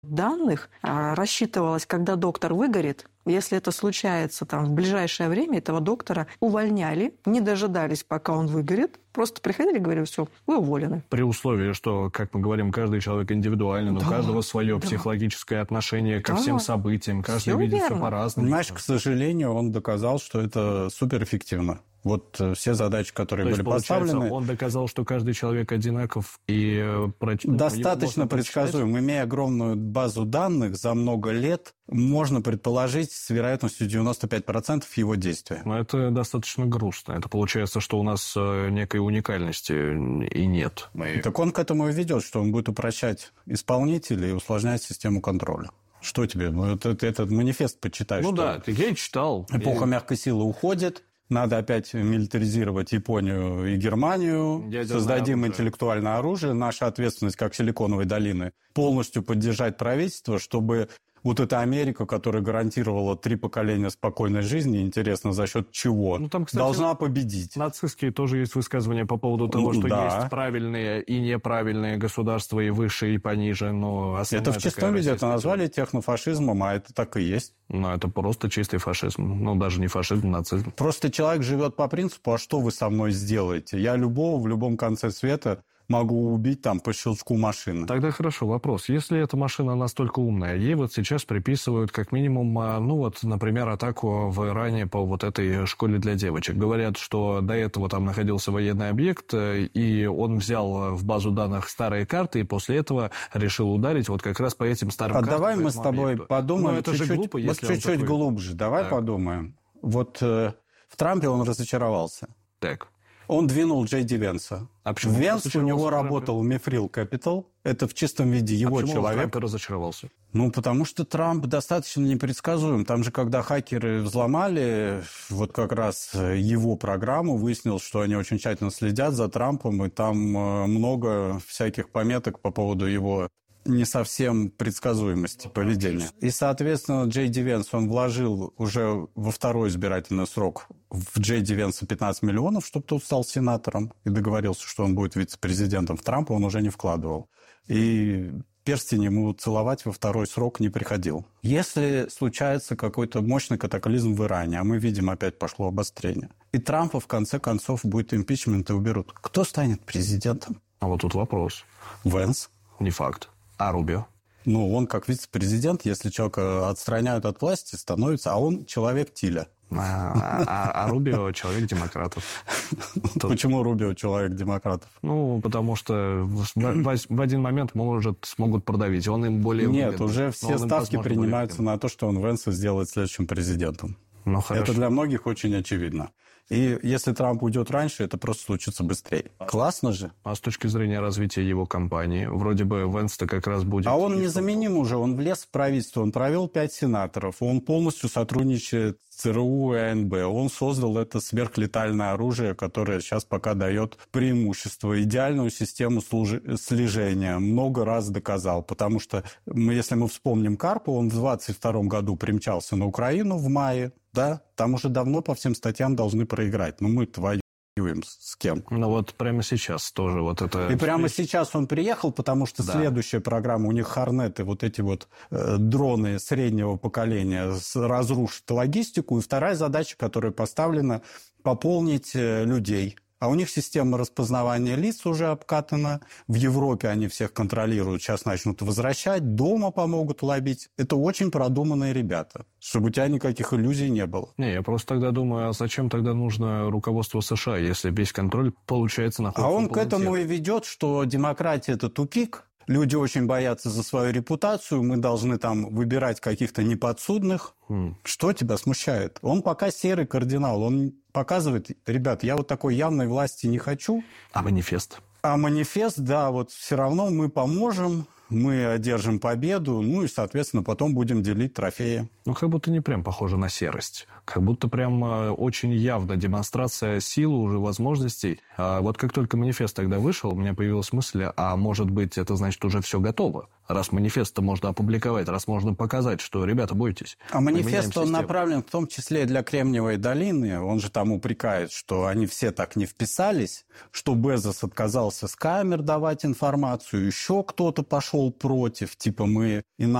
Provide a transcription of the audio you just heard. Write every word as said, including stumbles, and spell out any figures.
данных а, рассчитывалось, когда доктор выгорит. Если это случается там, в ближайшее время, этого доктора увольняли, не дожидались, пока он выгорит. Просто приходили и говорили, все, вы уволены. При условии, что, как мы говорим, каждый человек индивидуален, да, у каждого свое да. психологическое отношение ко да. всем событиям, каждый все видит верно. Все по-разному. Понимаешь, к сожалению, он доказал, что это суперэффективно. Вот все задачи, которые То были есть, поставлены... он доказал, что каждый человек одинаков и... Достаточно предсказуем. Имея огромную базу данных за много лет, можно предположить с вероятностью девяносто пять процентов его действия. Но это достаточно грустно. Это получается, что у нас некой уникальности и нет. Мы... Так он к этому и ведет, что он будет упрощать исполнителей и усложнять систему контроля. Что тебе? Ну, это, ты этот манифест почитай. Ну что да, я и читал. Эпоха и... мягкой силы уходит. Надо опять милитаризировать Японию и Германию. Ядерное Создадим оружие. Интеллектуальное оружие. Наша ответственность, как Силиконовой долины, полностью поддержать правительство, чтобы вот эта Америка, которая гарантировала три поколения спокойной жизни, интересно, за счет чего, ну, там, кстати, должна победить. Нацистские тоже есть высказывания по поводу того, что да. есть правильные и неправильные государства, и выше, и пониже. Но это в чистом виде, это назвали технофашизмом, а это так и есть. Ну, это просто чистый фашизм. Ну, даже не фашизм, а нацизм. Просто человек живет по принципу, а что вы со мной сделаете? Я любого в любом конце света могу убить там по щелчку машины. Тогда хорошо, вопрос. Если эта машина настолько умная, ей вот сейчас приписывают как минимум, ну вот, например, атаку в Иране по вот этой школе для девочек. Говорят, что до этого там находился военный объект, и он взял в базу данных старые карты, и после этого решил ударить вот как раз по этим старым а картам. Давай мы с тобой объекту. подумаем это чуть-чуть, же глупо, вот если чуть-чуть такой... глубже. Давай так. подумаем. Вот э, в Трампе он разочаровался. Так. Он двинул Джей Ди Венса. А почему? В Венсе у него работал Мифрил Capital. Это в чистом виде его а почему человек. Трамп разочаровался? Ну, потому что Трамп достаточно непредсказуем. Там же, когда хакеры взломали вот как раз его программу, выяснилось, что они очень тщательно следят за Трампом, и там много всяких пометок по поводу его не совсем предсказуемости поведения. И, соответственно, Джей Ди Венс, он вложил уже во второй избирательный срок в Джей Ди Венса пятнадцать миллионов, чтобы тот стал сенатором, и договорился, что он будет вице-президентом. В Трампа он уже не вкладывал. И перстень ему целовать во второй срок не приходил. Если случается какой-то мощный катаклизм в Иране, а мы видим, опять пошло обострение, и Трампа в конце концов будет импичмент и уберут, кто станет президентом? А вот тут вопрос. Венс. Не факт. А Рубио? Ну, он как вице-президент, если человека отстраняют от власти, становится... А он человек Тиля. А, а, а Рубио человек демократов. Почему Рубио человек демократов? Ну, потому что в, в один момент, может, смогут продавить. Он им более Нет, выгоден. уже все ставки принимаются на то, что он Венса сделает следующим президентом. Ну, это для многих очень очевидно. И если Трамп уйдет раньше, это просто случится быстрее. Классно же. А с точки зрения развития его кампании, вроде бы Венс-то как раз будет... А он незаменим уже, он влез в правительство, он провел пять сенаторов, он полностью сотрудничает с ЦРУ и А Н Б, он создал это сверхлетальное оружие, которое сейчас пока дает преимущество, идеальную систему слежения, много раз доказал, потому что, если мы вспомним Карпа, он в двадцать втором году примчался на Украину в мае, да, там уже давно по всем статьям должны проиграть. Но мы-то воюем с кем? Ну вот прямо сейчас тоже вот это... И прямо сейчас он приехал, потому что да. следующая программа, у них Хорнеты, вот эти вот э, дроны среднего поколения, разрушат логистику. И вторая задача, которая поставлена, пополнить э, людей. А у них система распознавания лиц уже обкатана. В Европе они всех контролируют. Сейчас начнут возвращать. Дома помогут ловить. Это очень продуманные ребята. Чтобы у тебя никаких иллюзий не было. Не, я просто тогда думаю, а зачем тогда нужно руководство США, если весь контроль, получается, находится А он на к этому и ведет, что демократия – это тупик. Люди очень боятся за свою репутацию. Мы должны там выбирать каких-то неподсудных. Mm. Что тебя смущает? Он пока серый кардинал. Он показывает, ребят, я вот такой явной власти не хочу. А манифест? А манифест, да, вот все равно мы поможем, мы одержим победу, ну и, соответственно, потом будем делить трофеи. Ну, как будто не прям похоже на серость. Как будто прям очень явно демонстрация силы, уже возможностей. А вот как только манифест тогда вышел, у меня появилась мысль, а может быть, это значит, уже все готово? Раз манифест-то можно опубликовать, раз можно показать, что, ребята, бойтесь. А манифест, он направлен в том числе для Кремниевой долины. Он же там упрекает, что они все так не вписались, что Безос отказался с камер давать информацию, еще кто-то пошел пошел против, типа мы и